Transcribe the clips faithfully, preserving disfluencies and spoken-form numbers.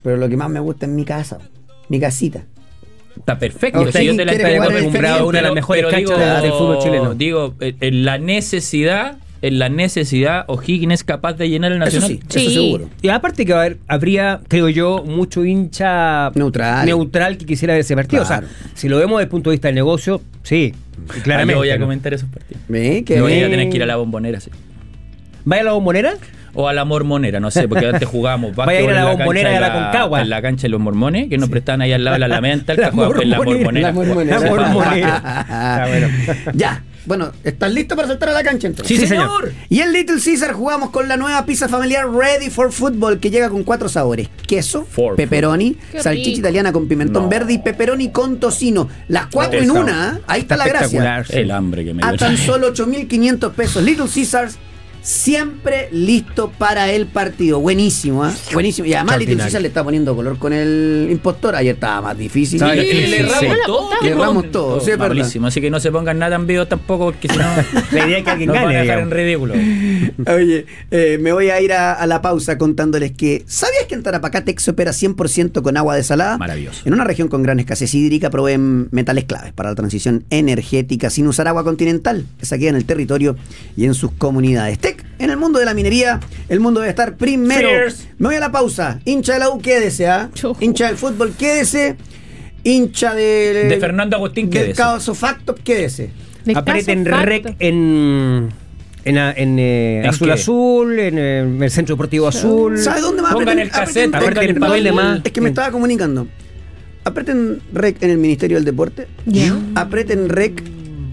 pero lo que más me gusta es mi casa, mi casita. Está perfecto. Usted Si yo te la quiere estoy jugar acostumbrado a una de las mejores pero canchas digo, del fútbol chileno. Digo, en la necesidad, en la necesidad, O'Higgins es capaz de llenar el Eso Nacional. sí, eso Sí. seguro. Y aparte que va a haber, habría, creo yo, mucho hincha Neutral. neutral que quisiera ver ese partido. Claro. O sea, si lo vemos desde el punto de vista del negocio, sí, Ah, claramente. yo voy a ¿no? comentar esos partidos. ¿Ve? Que Yo voy a tener que ir a la Bombonera, sí. ¿Vaya a la Bombonera? O a la Mormonera, no sé, porque antes jugábamos Vaya a ir a básquetbol la en Bombonera cancha y a de la Concagua. En la cancha de los mormones, que nos prestaban ahí al lado de la Alameda Talca, La jugábamos en la Mormonera. Mormonera. La Mormonera. La Mormonera. Ah, bueno. Ya, bueno, ¿estás listo para saltar a la cancha entonces? Sí, sí, señor. Y en Little Caesar jugamos con la nueva pizza familiar Ready for Football, que llega con cuatro sabores: queso, For pepperoni, Qué salchicha rico. italiana con pimentón No. verde y pepperoni con tocino. Las cuatro en Pescado. una, ¿eh? Ahí está, Está la gracia. espectacular. El hambre que me A dio. tan solo ocho mil quinientos pesos. Little Caesars, siempre listo para el partido. Buenísimo, ¿eh? Buenísimo. Y además Little Extraordinario. Caesar le está poniendo color con el impostor. Ayer estaba más difícil. Sí, Le, le- le sí, erramos sí. todo. Le erramos todo, sí, es verdad. Malísimo. Así que no se pongan nada en vivo tampoco, porque si no, La idea es que alguien nos van gane, a dejar en digamos. ridículo. Oye, eh, me voy a ir a, a la pausa contándoles que ¿sabías que en Tarapacá Tex opera cien por ciento con agua desalada? Maravilloso. En una región con gran escasez hídrica proveen metales claves para la transición energética sin usar agua continental que se queda en el territorio y en sus comunidades. Tec, en el mundo de la minería, el mundo debe estar primero. Fierce. Me voy a la pausa. Hincha de la U, quédese, ¿ah? Chujú. Hincha del fútbol, quédese. Hincha de... De Fernando Agustín, del quédese. caso facto, quédese. De Aprieten caso rec facto. en, en, en, eh, ¿En azul qué? azul, en eh, el Centro Deportivo Azul. ¿Sabe dónde más Pongan aprieten- el cassette, aprieten- pongan aprieten el papel papel de más. Es que me estaba comunicando. Aprieten rec en el Ministerio del Deporte. Ya. Aprieten rec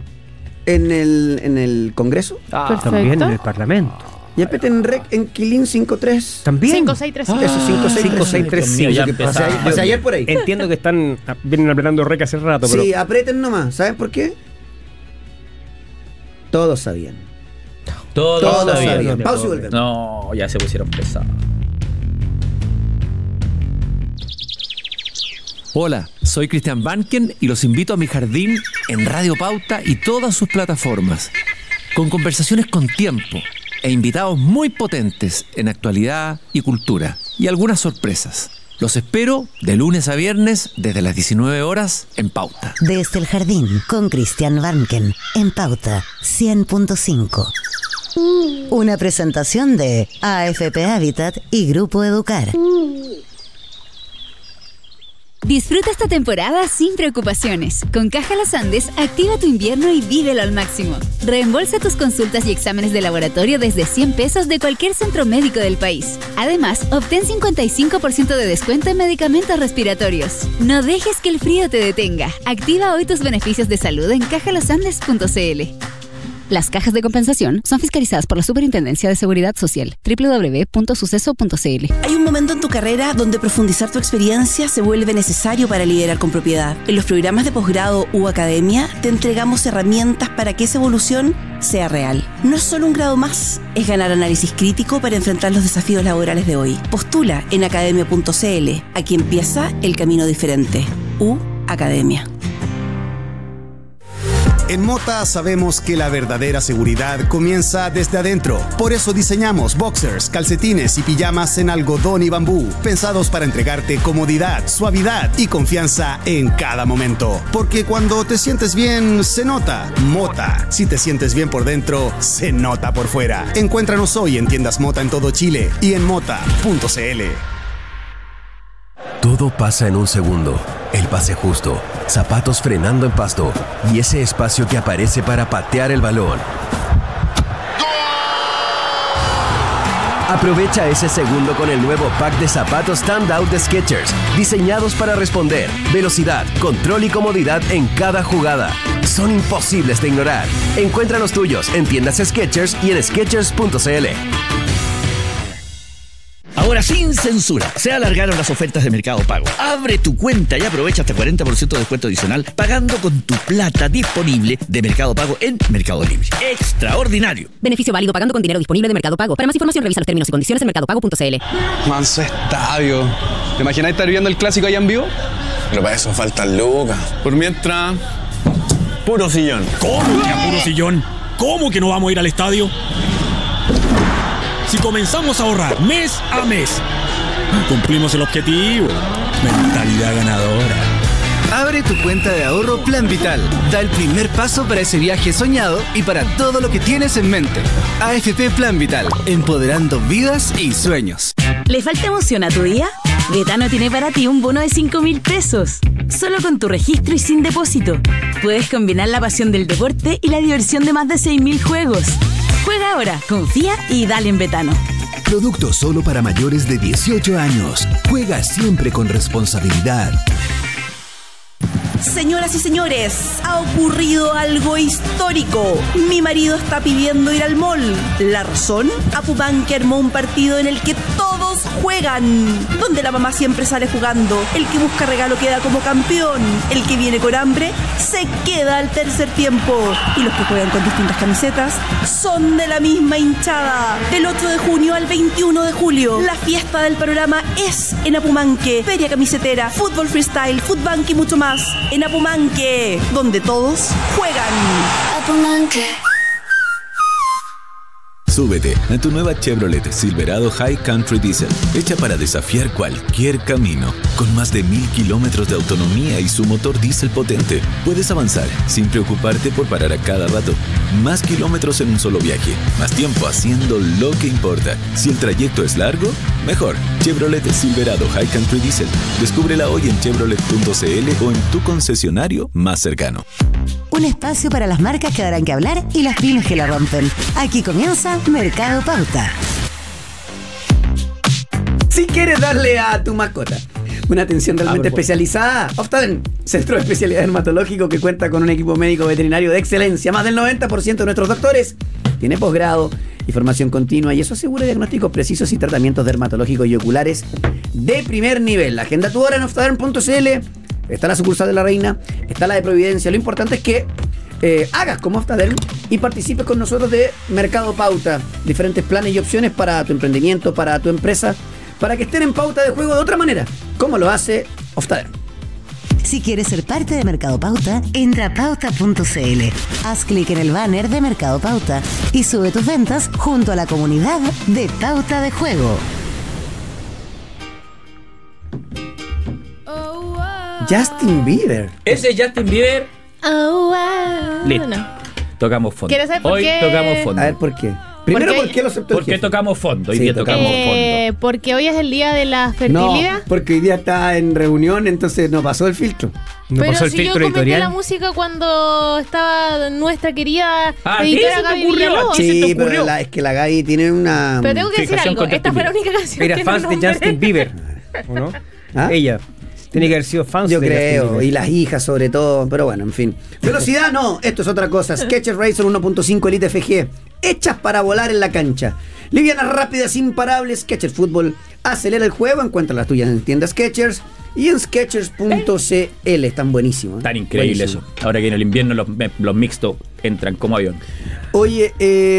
en el, en el Congreso. Ah, Perfecto. También en el Parlamento. Y aprieten rec en Quilín cincuenta y tres. También. cinco seis tres Eso, cinco seis cinco seis tres Dios mío, ya cinco. Pasé, empezamos. pasé ayer por ahí. Entiendo que están vienen apretando rec hace rato, pero Sí, aprieten nomás. ¿Saben por qué? Todos sabían. Todos, Todos sabían. sabían. Pausa y volvemos. No, ya se pusieron pesados. Hola, soy Cristian Banken y los invito a mi jardín en Radio Pauta y todas sus plataformas, con conversaciones con tiempo e invitados muy potentes en actualidad y cultura, y algunas sorpresas. Los espero de lunes a viernes desde las diecinueve horas en Pauta. Desde el jardín con Cristian Banken en Pauta cien punto cinco. Una presentación de A F P Habitat y Grupo Educar. Disfruta esta temporada sin preocupaciones. Con Caja Los Andes, activa tu invierno y vívelo al máximo. Reembolsa tus consultas y exámenes de laboratorio desde cien pesos de cualquier centro médico del país. Además, obtén cincuenta y cinco por ciento de descuento en medicamentos respiratorios. No dejes que el frío te detenga. Activa hoy tus beneficios de salud en caja los andes punto c l. Las cajas de compensación son fiscalizadas por la Superintendencia de Seguridad Social. doble u doble u doble u punto suceso punto c l. Hay un momento en tu carrera donde profundizar tu experiencia se vuelve necesario para liderar con propiedad. En los programas de posgrado u academia te entregamos herramientas para que esa evolución sea real. No es solo un grado más, es ganar análisis crítico para enfrentar los desafíos laborales de hoy. Postula en academia punto c l. Aquí empieza el camino diferente. U Academia. En Mota sabemos que la verdadera seguridad comienza desde adentro. Por eso diseñamos boxers, calcetines y pijamas en algodón y bambú, pensados para entregarte comodidad, suavidad y confianza en cada momento. Porque cuando te sientes bien, se nota. Mota. Si te sientes bien por dentro, se nota por fuera. Encuéntranos hoy en tiendas Mota en todo Chile y en mota punto c l. Todo pasa en un segundo. El pase justo, zapatos frenando en pasto y ese espacio que aparece para patear el balón. Aprovecha ese segundo con el nuevo pack de zapatos Standout de Skechers, diseñados para responder, velocidad, control y comodidad en cada jugada. Son imposibles de ignorar. Encuentra los tuyos en tiendas Skechers y en skechers punto c l. Ahora sin censura, se alargaron las ofertas de Mercado Pago. Abre tu cuenta y aprovecha hasta cuarenta por ciento de descuento adicional pagando con tu plata disponible de Mercado Pago en Mercado Libre. ¡Extraordinario! Beneficio válido pagando con dinero disponible de Mercado Pago. Para más información revisa los términos y condiciones en mercado pago punto c l. Manso estadio. ¿Te imaginas estar viendo el clásico allá en vivo? Pero para eso faltan lucas. Por mientras, puro sillón. ¿Cómo que a puro sillón? ¿Cómo que no vamos a ir al estadio? Si comenzamos a ahorrar mes a mes Cumplimos el objetivo. Mentalidad ganadora. Abre tu cuenta de ahorro Plan Vital. Da el primer paso para ese viaje soñado y para todo lo que tienes en mente. A F P Plan Vital, empoderando vidas y sueños. ¿Le falta emoción a tu día? Betano tiene para ti un bono de cinco mil pesos. Solo con tu registro y sin depósito. Puedes combinar la pasión del deporte y la diversión de más de seis mil juegos. Juega ahora, confía y dale en Betano. Producto solo para mayores de dieciocho años. Juega siempre con responsabilidad. Señoras y señores, ha ocurrido algo histórico. Mi marido está pidiendo ir al mall. ¿La razón? Apumanque armó un partido en el que todos juegan, donde la mamá siempre sale jugando. El que busca regalo queda como campeón. El que viene con hambre se queda al tercer tiempo. Y los que juegan con distintas camisetas son de la misma hinchada. Del ocho de junio al veintiuno de julio, la fiesta del panorama es en Apumanque. Feria camisetera, fútbol freestyle, footbank y mucho más. En Apumanque, donde todos juegan. Apumanque. Súbete a tu nueva Chevrolet Silverado High Country Diesel, hecha para desafiar cualquier camino. Con más de mil kilómetros de autonomía y su motor diésel potente, puedes avanzar sin preocuparte por parar a cada rato. Más kilómetros en un solo viaje, más tiempo haciendo lo que importa. Si el trayecto es largo, mejor. Chevrolet Silverado High Country Diesel. Descúbrela hoy en chevrolet punto c l o en tu concesionario más cercano. Un espacio para las marcas que darán que hablar y las pymes que la rompen. Aquí comienza Mercado Pauta. Si quieres darle a tu mascota una atención realmente especializada, Oftaden, centro de especialidad dermatológico que cuenta con un equipo médico veterinario de excelencia. Más del noventa por ciento de nuestros doctores tiene posgrado y formación continua, y eso asegura diagnósticos precisos y tratamientos dermatológicos y oculares de primer nivel. Agenda tu hora en oftaden punto c l. Está la sucursal de La Reina, está la de Providencia. Lo importante es que eh, hagas como Oftaden y participes con nosotros de Mercado Pauta. Diferentes planes y opciones para tu emprendimiento, para tu empresa, para que estén en pauta de juego de otra manera, como lo hace Oftaden. Si quieres ser parte de Mercado Pauta, entra a pauta punto c l. Haz clic en el banner de Mercado Pauta y sube tus ventas junto a la comunidad de Pauta de Juego. Justin Bieber. Ese es Justin Bieber. Oh, wow. Listo. No. Tocamos fondo. ¿Quieres saber por Hoy qué? tocamos fondo. A ver, ¿por qué? Primero, ¿por qué lo aceptó el Porque jefe? tocamos fondo. Hoy Sí, día tocamos Eh, fondo. porque hoy es el día de la No, fertilidad. porque hoy día está en reunión, entonces no pasó el filtro. No Pero pasó el si yo filtro comenté editorial. la música cuando estaba nuestra querida Ah, editora ¿qué se te Gaby ocurrió? Villalobos. ¿Qué se te Sí, ocurrió? pero la- es que la Gaby tiene una... Pero tengo que decir Fijación algo. con Esta Justin fue la única canción Era que fan no de nombré. Justin Bieber, ¿o no? ¿Ah? Ella. Tiene que haber sido fan Yo de Justin creo, Bieber. y las hijas sobre todo, pero bueno, en fin. Velocidad no, esto es otra cosa. Skechers Racer uno punto cinco Elite F G, hechas para volar en la cancha. Livianas, rápidas, imparables. Skechers Fútbol acelera el juego. Encuentra las tuyas en tiendas Skechers y en skechers punto c l. Están buenísimos. Tan increíble Buenísimo. eso. Ahora que en el invierno los, los mixtos entran como avión. Oye,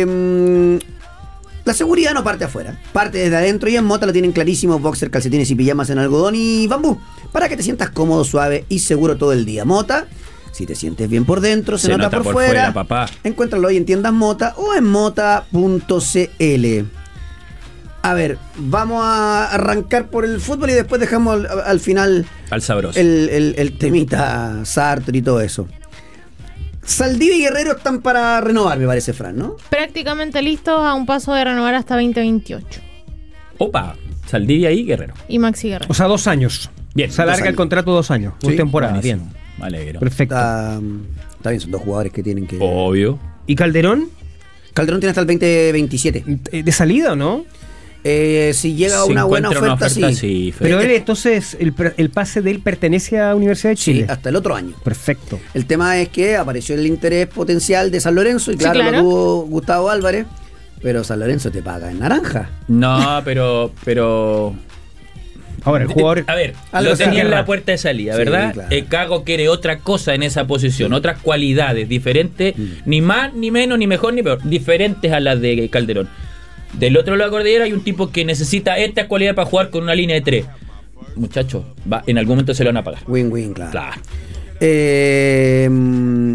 eh, la seguridad no parte afuera, parte desde adentro, y en Mota lo tienen clarísimo: boxer, calcetines y pijamas en algodón y bambú, para que te sientas cómodo, suave y seguro todo el día. Mota, si te sientes bien por dentro, se, Se nota, nota por, por fuera. fuera, papá. Encuéntralo hoy en tiendas Mota o en mota punto c l. A ver, vamos a arrancar por el fútbol y después dejamos al, al final Al sabroso. el, el, el temita Sartre y todo eso. Saldivia y Guerrero están para renovar, me parece, Fran, ¿no? Prácticamente listos, a un paso de renovar hasta veinte veintiocho. Opa, Saldivia y Guerrero. Y Maxi Guerrero. O sea, dos años. Bien. Se alarga dos el años. contrato dos años. Sí, Una temporada. buenísimo. Bien. Me alegro. Perfecto. Está, está bien, son dos jugadores que tienen que... Obvio. ¿Y Calderón? Calderón tiene hasta el veinte veintisiete. Eh, ¿De salida o no? Eh, si llega Si una buena encuentra oferta, una oferta, sí. sí, Fede. Pero él, entonces, el, per- el pase de él pertenece a Universidad de Sí, Chile. hasta el otro año. Perfecto. El tema es que apareció el interés potencial de San Lorenzo y Sí, claro, claro. lo tuvo Gustavo Álvarez, pero San Lorenzo te paga en naranja. No, pero, pero. Ahora, el jugador... A ver, Algo lo tenía se en agarra. la puerta de salida, Sí, ¿verdad? claro. El Cago quiere otra cosa en esa posición, otras cualidades diferentes, Mm. ni más, ni menos, ni mejor, ni peor, diferentes a las de Calderón. Del otro lado de la cordillera hay un tipo que necesita esta cualidad para jugar con una línea de tres. Muchachos, va, en algún momento se lo van a pagar. Win-win, claro. Claro. Eh,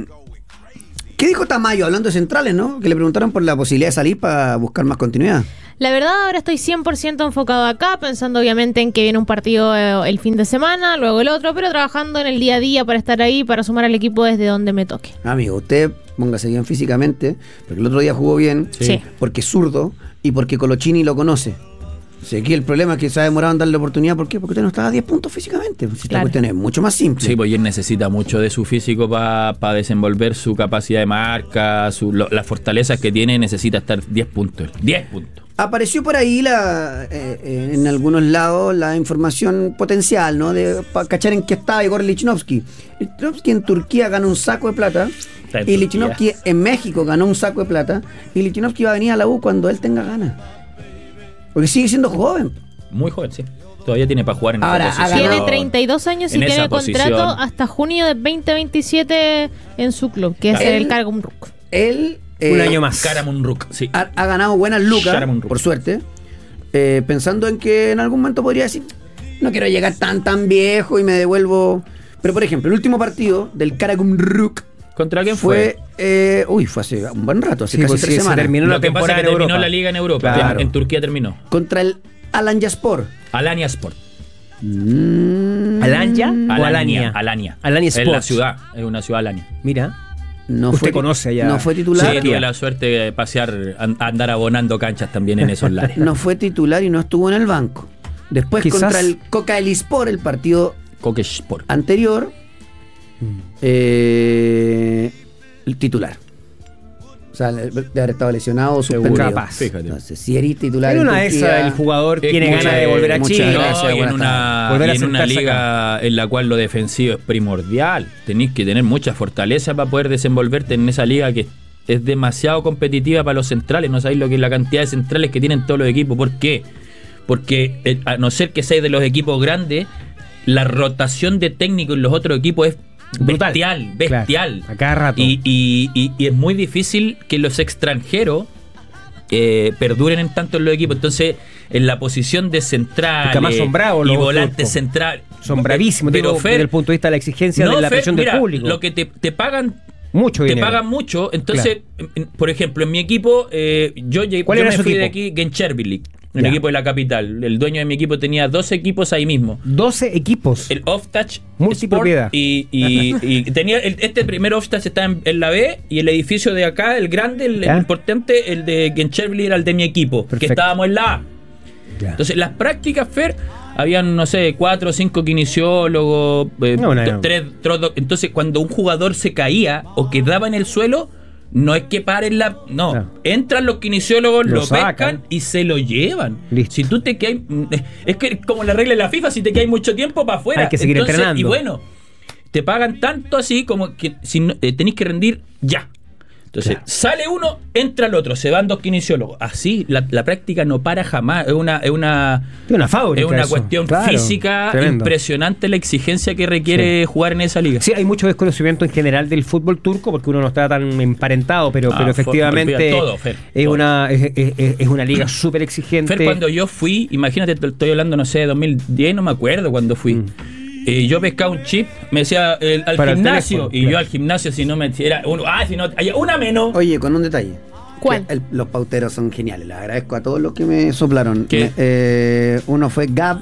¿Qué dijo Tamayo hablando de centrales, no? Que le preguntaron por la posibilidad de salir para buscar más continuidad. La verdad, ahora estoy cien por ciento enfocado acá, pensando obviamente en que viene un partido eh, el fin de semana, luego el otro, pero trabajando en el día a día para estar ahí, para sumar al equipo desde donde me toque. Amigo, usted póngase bien físicamente, porque el otro día jugó bien, Sí. porque es zurdo y porque Colochini lo conoce. O sea, aquí el problema es que se ha demorado en darle oportunidad. ¿Por qué? Porque usted no estaba a diez puntos físicamente. Si esta Claro. cuestión es mucho más simple. Sí, pues y él necesita mucho de su físico para pa desenvolver su capacidad de marca, su, lo, las fortalezas que tiene, necesita estar diez puntos. diez puntos. Apareció por ahí la, eh, eh, en algunos lados la información potencial, ¿no? De para cachar en qué estaba Igor Lichnowsky. Lichnowsky en Turquía ganó un saco de plata. Está en Y Turquía. Lichnowsky en México ganó un saco de plata. Y Lichnowsky va a venir a la U cuando él tenga ganas. Porque sigue siendo joven. Muy joven, sí. Todavía tiene para jugar en Ahora, esa ha posición. Tiene treinta y dos años y En tiene esa contrato posición. hasta junio de veinte veintisiete en su club, que es Él- el Karagum Ruk. Él Un eh, año más. Karamunruk, sí. ha, ha ganado buenas lucas, Sharamunruk. por suerte, eh, pensando en que en algún momento podría decir, no quiero llegar tan tan viejo y me devuelvo. Pero por ejemplo, el último partido del Karagumruk ¿Contra quién fue, fue? eh, uy, fue hace un buen rato, hace Sí, casi pues tres sí, se semanas. terminó Lo la que pasa es temporada que en terminó Europa. la liga en Europa. Claro. En, en Turquía terminó. Contra el Alanyaspor. Alanya Sport. Mm, ¿Alanya o Alania? Alanya. Alanya Es la Sports. ciudad, es una ciudad Alanya. Mira, No usted fue, conoce allá. No fue titular. Sí, tuve la suerte de pasear, an- andar abonando canchas también en esos lares. No fue titular y no estuvo en el banco. Después Quizás- contra el Coca Elispor, el partido Kokesh Sport. anterior, eh, el titular. O sea, de haber estado lesionado o suspendido. Capaz. Fíjate. Entonces, si eres titular en en una de Turquía, esas el jugador Es tiene mucha- ganas de volver a muchas Chile. gracias. No, y en buenas una, Volver a y en una sentarse liga en la cual lo defensivo es primordial. Tenéis que tener mucha fortaleza para poder desenvolverte en esa liga que es demasiado competitiva para los centrales. No sabéis lo que es la cantidad de centrales que tienen todos los equipos. ¿Por qué? Porque eh, a no ser que seáis de los equipos grandes, la rotación de técnicos en los otros equipos es Brutal. bestial, bestial. Claro, a cada rato. Y, y- y- y es muy difícil que los extranjeros eh, perduren en tanto en los equipos. Entonces, en la posición de central Porque además son bravos y los volante turcos. central. Son bravísimos, Pero digo, Fer, desde el punto de vista de la exigencia no, de la Fer, presión mira, del público. lo que te, te pagan Mucho te dinero. pagan mucho. Entonces, en- en- por ejemplo, en mi equipo, eh, yo, llegué, ¿Cuál yo era me su fui de equipo? aquí, Genchervili, el Ya. equipo de la capital. El dueño de mi equipo tenía dos equipos ahí mismo. doce equipos. El Off-Touch Multipropiedad. Sport y, y- y tenía el- este primer Off-Touch está en, en la B y el edificio de acá, el grande, el, el Ya. importante, el de Genchervili era el de mi equipo, que Perfecto. estábamos en la A. Ya. Entonces, las prácticas, Fer, habían, no sé, cuatro o cinco kinesiólogos, eh, No, no, t- no. tres, tres doc- entonces cuando un jugador se caía o quedaba en el suelo, no es que paren la... No, No. entran los kinesiólogos, Lo lo, sacan. pescan y se lo llevan. Listo. Si tú te quedas... Es que como la regla de la FIFA, si te quedas mucho tiempo para afuera. Hay que seguir Entonces, entrenando. Y bueno, te pagan tanto así como que si no- eh, tenés que rendir ya. Entonces, Claro. sale uno, entra el otro, se van dos kinesiólogos. Así, la, la práctica no para jamás. Es una, es una, Es una fábrica es una eso. cuestión Claro, física tremendo. impresionante la exigencia que requiere jugar en esa liga. Sí, hay mucho desconocimiento en general del fútbol turco porque uno no está tan emparentado, pero, Ah, pero fue- efectivamente olvida todo, Fer, es, todo. una, es, es- es una liga súper exigente. Fer, cuando yo fui, imagínate, te estoy hablando, no sé, de dos mil diez, no me acuerdo cuando fui. Eh, yo pescaba un chip, me decía el- al Mm. Para el gimnasio, teléfono, y claro. yo al gimnasio, si no me era uno, ah, si no, hay una menos. Oye, con un detalle. ¿Cuál? Que el- los pauteros son geniales. Les agradezco a todos los que me soplaron. ¿Qué? Me- eh, uno fue Gab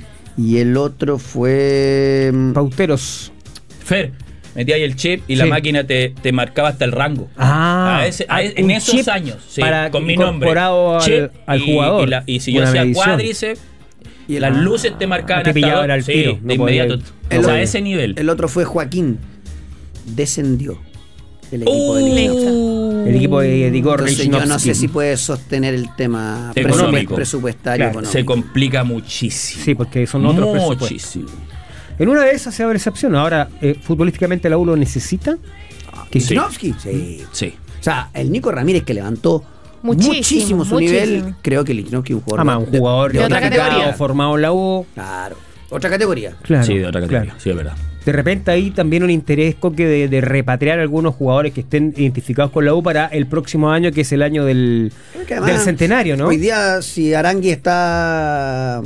y el otro fue. mm, Pauteros. Fer, metía ahí el chip y la Sí. máquina te, te marcaba hasta el rango. Ah, A ese- a- ah, en un esos chip años, sí, para con mi nombre. incorporado al- Chip al y- jugador. Y, la- y si yo Una hacía medición. cuádriceps, Y el- las luces te marcaban te hasta pillaban dos- al sí, tiro, de no podía- inmediato. El o sea, a otro- ese nivel. El otro fue Joaquín. Descendió el equipo de Uh, Lichnowsky. El equipo de Igor Entonces yo no sé Lichnowsky. si puede sostener el tema Económico. presupuest- presupuestario. Claro, económico. Se complica muchísimo. Sí, porque son otros presupuestos. Muchísimo. En una de esas se abre excepción. Ahora, eh, futbolísticamente la U lo necesita. Que Sí. Lichnowsky, sí. Sí. O sea, el Nico Ramírez que levantó Muchísimo, muchísimo, su muchísimo. nivel, creo que Lichnowsky es un jugador. Además, un de- jugador de, de otra otra categoría. categoría. formado en la U. Claro, otra categoría. Claro, Sí, de otra categoría. claro. Sí, es verdad. De repente hay también un interés Coque, de, de repatriar algunos jugadores que estén identificados con la U para el próximo año, que es el año del, Porque además, del centenario, ¿no? Hoy día, si Arangui está,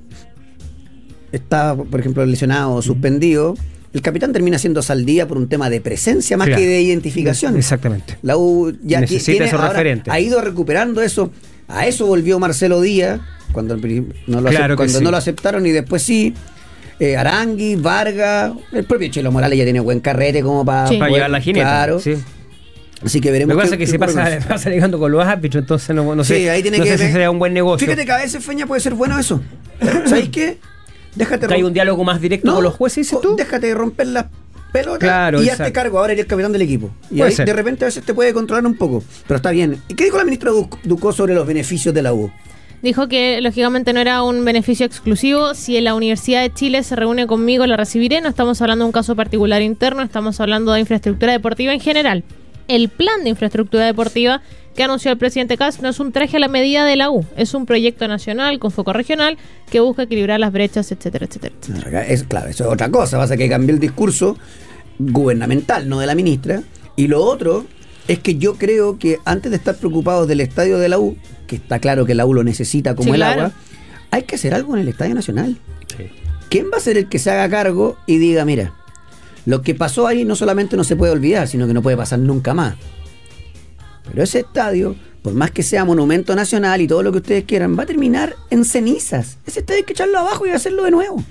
está, por ejemplo, lesionado o suspendido, el capitán termina siendo Saldía por un tema de presencia más Claro. que de identificación. Exactamente. La U ya ti- Necesita tiene, esos ahora referentes. ha ido recuperando eso. A eso volvió Marcelo Díaz, cuando no lo, Claro acep- cuando sí. no lo aceptaron, y después sí. Eh, Arangui, Vargas, el propio Chelo Morales ya tiene buen carrete como para sí. llevar la jineta. Claro. Sí. Así que veremos. Lo que pasa qué- es que qué se ocurre pasa, con eso. pasa ligando con los árbitros, entonces no, no sé, Sí, ahí tiene no que sé si ver. sería un buen negocio. Fíjate que a veces, Feña, puede ser bueno eso. ¿Sabéis qué? Déjate Que hay rom- un diálogo más directo No, con los jueces, dices tú. Déjate de romper las pelotas Claro, y exacto. hazte cargo. Ahora eres el capitán del equipo. Y Puede ahí ser. de repente a veces te puede controlar un poco. Pero está bien. ¿Y qué dijo la ministra Duc- Ducó sobre los beneficios de la U? Dijo que lógicamente no era un beneficio exclusivo. Si la Universidad de Chile se reúne conmigo, la recibiré. No estamos hablando de un caso particular interno, estamos hablando de infraestructura deportiva en general. El plan de infraestructura deportiva que anunció el presidente Kast no es un traje a la medida de la U, es un proyecto nacional con foco regional que busca equilibrar las brechas, etcétera, etcétera, etcétera. Es, claro, eso es otra cosa. Pasa que cambió el discurso gubernamental, no de la ministra. Y lo otro es que yo creo que antes de estar preocupados del estadio de la U, que está claro que la U lo necesita como Sí, el claro. agua, hay que hacer algo en el Estadio Nacional. Sí. ¿Quién va a ser el que se haga cargo y diga, mira, lo que pasó ahí no solamente no se puede olvidar, sino que no puede pasar nunca más? Pero ese estadio, por más que sea monumento nacional y todo lo que ustedes quieran, va a terminar en cenizas. Ese estadio hay que echarlo abajo y hacerlo de nuevo.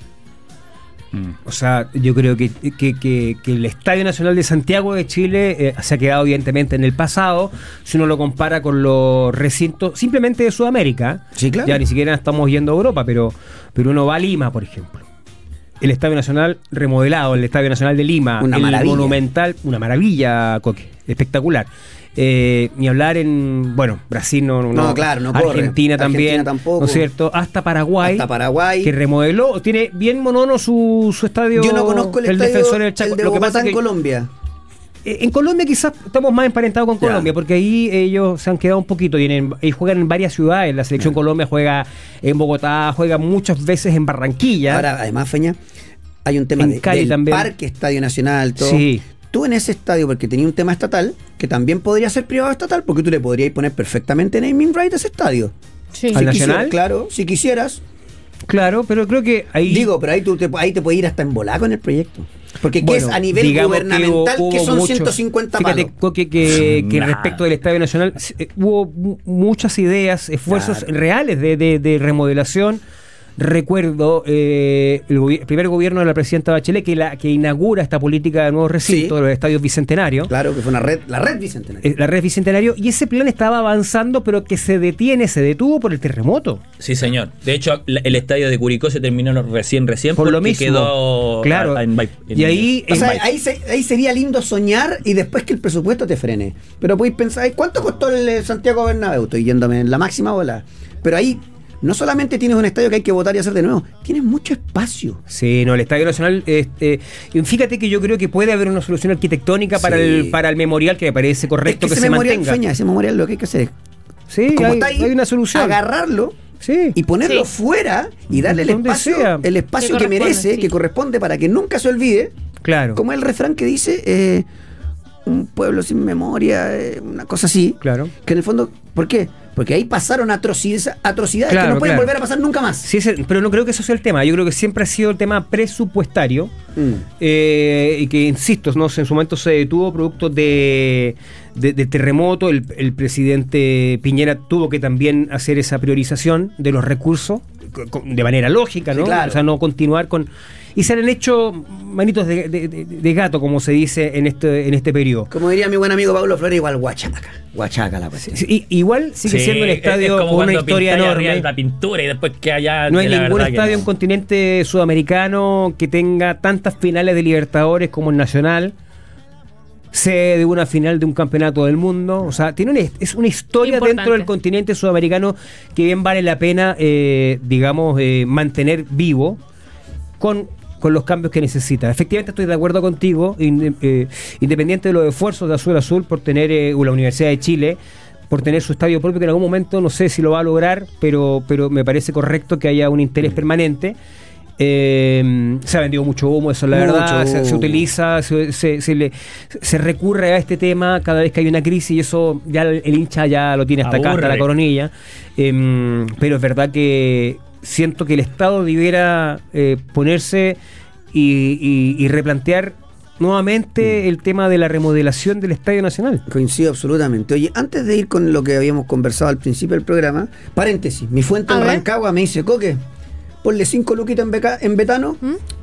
O sea, yo creo que, que, que, que el Estadio Nacional de Santiago de Chile eh, se ha quedado evidentemente en el pasado, si uno lo compara con los recintos simplemente de Sudamérica. Sí, claro. Ya ni siquiera estamos yendo a Europa, pero, pero uno va a Lima, por ejemplo. El Estadio Nacional remodelado, el Estadio Nacional de Lima, Una el maravilla. Monumental, una maravilla, Coque, espectacular. Eh, ni hablar en, bueno, Brasil no, no, No, claro, no corre. Argentina también, Argentina tampoco. ¿no es cierto? Hasta Paraguay, Hasta Paraguay. que remodeló, tiene bien monono su, su estadio. Yo no conozco el, estadio Defensor del Chaco. el de Lo que Bogotá pasa es en que Colombia. eh, en Colombia quizás estamos más emparentados con Ya. Colombia, porque ahí ellos se han quedado un poquito, y en, ellos juegan en varias ciudades. La selección Colombia juega en Bogotá, juega muchas veces en Barranquilla. Ahora, además, Feña, hay un tema En de, Cali del también. Parque Estadio Nacional, todo. Sí. Tú en ese estadio, porque tenía un tema estatal, que también podría ser privado estatal, porque tú le podrías poner perfectamente naming right a ese estadio. Sí. ¿Al Si Nacional? quisieras, claro, si quisieras. Claro, pero creo que ahí... Digo, pero ahí, tú te, ahí te puedes ir hasta en volar con el proyecto. Porque ¿qué Bueno, es a nivel digamos gubernamental? que hubo- Que hubo son mucho- ciento cincuenta Fíjate, palos. Coque, que, que Nah. respecto del Estadio Nacional eh, hubo mu- muchas ideas, esfuerzos Claro. reales de, de- de remodelación. Recuerdo eh, el, gobi- el primer gobierno de la presidenta Bachelet que, la, que inaugura esta política de nuevos recintos, Sí. de los estadios bicentenarios. Claro, que fue una red, la red bicentenaria. Eh, La red bicentenario, y ese plan estaba avanzando, pero que se detiene, se detuvo por el terremoto. Sí, señor. De hecho, la- el estadio de Curicó se terminó recién, recién Por lo porque mismo. quedó Claro. a- en- en- Y ahí- O sea, en- ahí, se- ahí sería lindo soñar y después que el presupuesto te frene. Pero podéis pensar, ¿cuánto costó el eh, Santiago Bernabéu? Estoy yéndome en la máxima bola. Pero ahí no solamente tienes un estadio que hay que votar y hacer de nuevo, tienes mucho espacio. Sí, no, el Estadio Nacional, este, fíjate que yo creo que puede haber una solución arquitectónica para Sí. el para el memorial que me parece correcto Es que que, ese se memorial, mantenga. Feña, ese memorial lo que hay que hacer es, Sí, como hay, está ahí, hay una solución. agarrarlo Sí. y ponerlo Sí. fuera y darle el Donde espacio, sea. el espacio Que que, merece, corresponde, sí. que corresponde para que nunca se olvide. Claro. Como el refrán que dice, eh, un pueblo sin memoria, eh, una cosa así. Claro. Que en el fondo, ¿por qué? Porque ahí pasaron atrocidades, atrocidades Claro, que no pueden claro. volver a pasar nunca más. Sí, ese- pero no creo que eso sea el tema. Yo creo que siempre ha sido el tema presupuestario. Mm. eh, y que, insisto, no sé, en su momento se detuvo producto de, de, de terremoto. El, el presidente Piñera tuvo que también hacer esa priorización de los recursos co- co- de manera lógica, ¿no? Sí, claro. O sea, no continuar con... Y se han hecho manitos de, de- de- de gato, como se dice en este, en este periodo. Como diría mi buen amigo Pablo Flores, igual Huachaca. Huachaca la cuestión. Sí, y- igual sigue Sí, siendo un es- estadio es como con una cuando historia pintáis arriba enorme. la pintura y después que allá No hay que la ningún verdad que estadio no. en continente sudamericano que tenga tantas finales de Libertadores como el Nacional. Sede de una final de un campeonato del mundo. O sea, tiene una, es una historia Importante. dentro del continente sudamericano que bien vale la pena, eh, digamos, eh, mantener vivo con, con los cambios que necesita. Efectivamente estoy de acuerdo contigo, in- eh, independiente de los esfuerzos de Azul Azul por tener, eh, o la Universidad de Chile, por tener su estadio propio, que en algún momento no sé si lo va a lograr, pero, pero me parece correcto que haya un interés permanente. Eh, se ha vendido mucho humo, eso es la Mucho verdad, se, se humo. utiliza, se, se, se le, se recurre a este tema cada vez que hay una crisis y eso ya el, el hincha ya lo tiene hasta acá, hasta Aburre. la coronilla. Eh, pero es verdad que siento que el Estado debiera eh, ponerse y, y- y replantear nuevamente el tema de la remodelación del Estadio Nacional. Coincido absolutamente. Oye, antes de ir con lo que habíamos conversado al principio del programa, paréntesis, mi fuente A en ver. Rancagua me dice, Coque, ponle cinco luquitas en, beca- en Betano